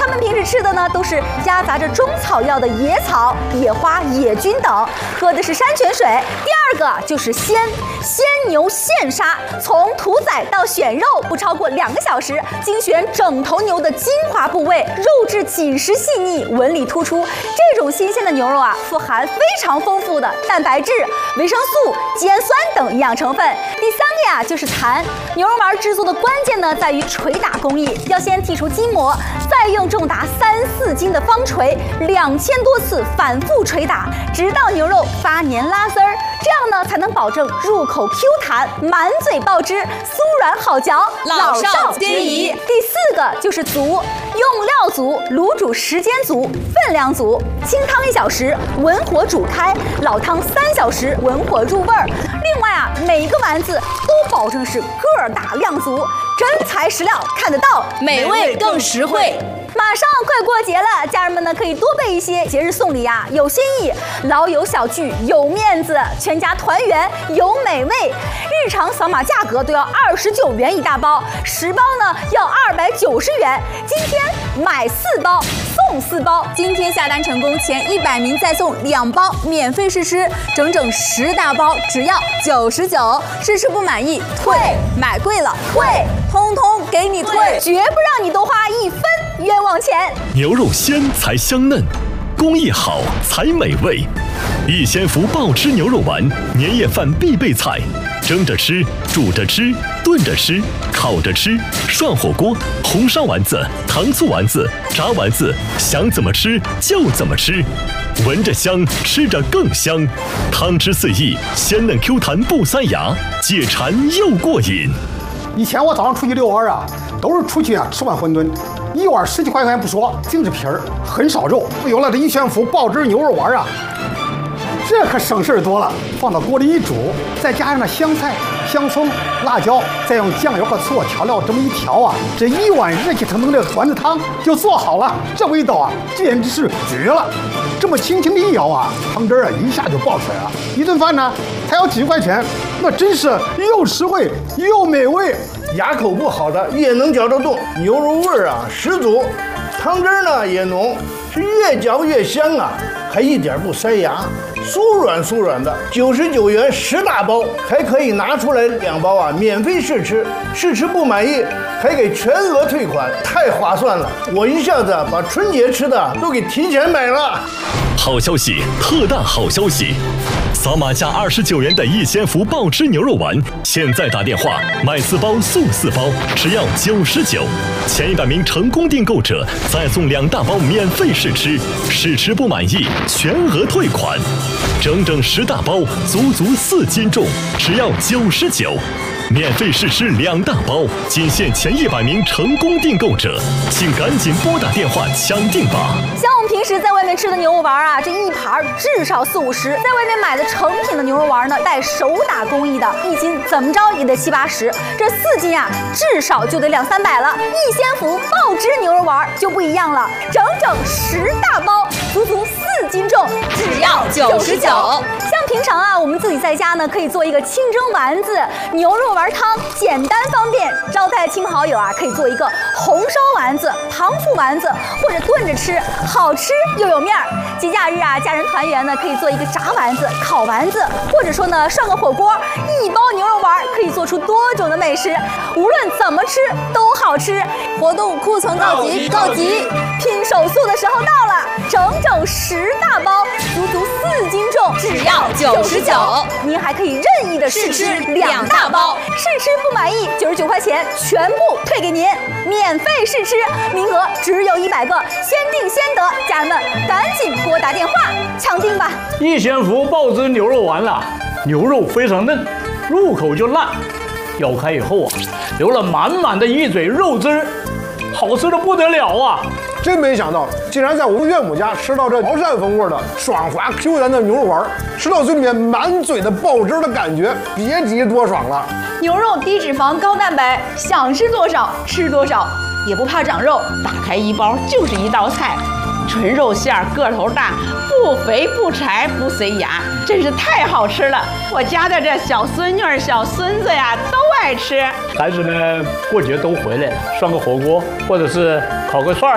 们平时吃的呢，都是夹杂着中草药的野草、野花、野菌等，喝的是山泉水。第二个就是鲜牛现杀，从屠宰到选肉不超过2个小时，精选整头牛的精华部位，肉质紧实细腻，纹理突出。这种新鲜的牛肉啊，富含非常丰富的蛋白质、维生素、肌氨酸等营养成分。第三个呀，就是弹。牛肉丸制作的关键呢，在于捶打工艺，要先剔除筋膜，再用重达3、4斤的方锤2000多次反复捶打，直到牛肉发黏拉丝儿，这样呢才能保证入口 Q 弹，满嘴爆汁，酥软好嚼， 老少皆宜。 第四个就是足，用料足，卤煮时间足，分量足，清汤1小时，文火煮开，老汤3小时，文火入味儿。另外啊，每一个丸子都保证是个儿大量足，真材实料看得到， 美味更实惠。 马上快过节了，家人们呢可以多备一些节日送礼呀，有新意，老友小聚有面子，全家团圆有美味。日常扫码价格都要29元一大包，10包呢要290元。今天买4包送4包， 今天下单成功前100名再送2包免费试吃，整整10大包只要99，试吃不满意退，买贵了退，通通给你退， 绝不让你多花1分冤枉钱。 牛肉鲜才香嫩，工艺好才美味。逸仙福爆汁牛肉丸，年夜饭必备菜，蒸着吃，煮着吃，炖着吃，烤着吃，涮火锅，红烧丸子，糖醋丸子，炸丸子，想怎么吃就怎么吃，闻着香，吃着更香，汤汁四溢，鲜嫩 Q 弹不塞牙，解馋又过瘾。 以前我早上出去遛弯啊，都是出去吃碗馄饨，一碗10几块钱不说，净是皮儿，很少肉。有了这逸仙福爆汁牛肉丸啊，这可省事儿多了。放到锅里一煮，再加上那香菜、香葱、辣椒，再用酱油和醋调料这么一调啊，这一碗热气腾腾的丸子汤就做好了。这味道啊，简直是绝了！这么轻轻的一舀啊，汤汁啊一下就爆出来了。一顿饭呢才要几块钱，那真是又实惠又美味。 牙口不好的也能嚼得动，牛肉味儿啊十足，汤汁呢也浓，是越嚼越香啊，还一点不塞牙，酥软酥软的。99元10大包，还可以拿出来2包啊，免费试吃，试吃不满意还给全额退款，太划算了！我一下子把春节吃的都给提前买了。 好消息，特大好消息！扫码价29元的逸仙福爆汁牛肉丸，现在打电话买4包送4包，只要99。前100名成功订购者再送2大包免费试吃，试吃不满意全额退款。整整10大包，足4斤重，只要99。免费试吃2大包，仅限前100名成功订购者，请赶紧拨打电话抢订吧。 像我们平时在外面吃的牛肉丸啊，这一盘至少40-50，在外面买的成品的牛肉丸呢，带手打工艺的，1斤怎么着也得70-80，这4斤啊，至少就得200-300了。逸仙福爆汁牛肉丸就不一样了，整整10大包，足4斤重， 只要99。 像平常啊，我们自己在家呢，可以做一个清蒸丸子、牛肉丸汤，简单方便。招待亲朋好友啊，可以做一个红烧丸子、糖醋丸子，或者炖着吃，好吃又有面儿。节假日啊，家人团圆呢，可以做一个炸丸子、烤丸子，或者说呢，涮个火锅。1包牛肉丸可以做出多种的美食，无论怎么吃都好吃。 活动库存告急， 拼手速的时候到了，整整10大包，足4斤重， 只要99。 您还可以任意的试吃2大包，试吃不满意99块钱全部退给您，免费试吃，名额只有100个，先订先得，家人们赶紧拨打电话抢订吧。 逸仙福爆汁牛肉丸了，牛肉非常嫩，入口就烂，咬开以后啊，流了满满的一嘴肉汁儿，好吃的不得了啊！ 真没想到，竟然在我们岳母家吃到这潮汕风味的爽滑 Q 弹的牛肉丸，吃到嘴里面满嘴的爆汁的感觉，别提多爽了。 牛肉低脂肪高蛋白，想吃多少吃多少，也不怕长肉，打开1包就是一道菜。纯肉馅儿，个头大，不肥不柴不塞牙，真是太好吃了！我家的这小孙女儿、小孙子呀都爱吃。 孩子们过节都回来了，涮个火锅或者是烤个串儿。